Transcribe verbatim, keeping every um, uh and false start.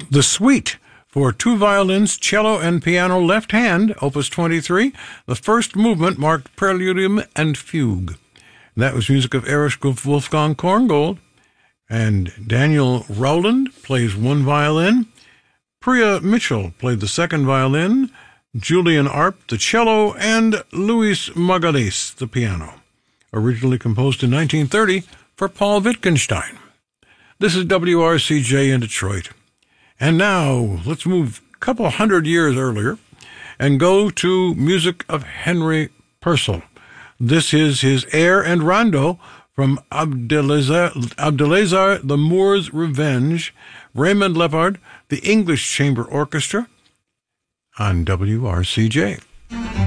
The Suite for two violins, cello, and piano, left hand, opus twenty-three. The first movement marked Preludium and Fugue. That was music of Erich Wolfgang Korngold. And Daniel Rowland plays one violin. Priya Mitchell played the second violin. Julian Arp, the cello, and Luis Magalhaes, the piano. Originally composed in nineteen thirty for Paul Wittgenstein. This is W R C J in Detroit. And now, let's move a couple hundred years earlier and go to music of Henry Purcell. This is his air and rondo from Abdelazar, Abdelazar the Moor's Revenge, Raymond Lepard, the English Chamber Orchestra, on W R C J.